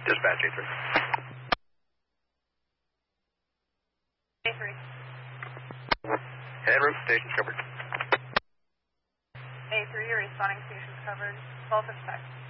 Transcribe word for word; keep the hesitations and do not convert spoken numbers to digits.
Dispatch A three. A three. En route, station's covered. A three, your responding station's covered. twelve inspect.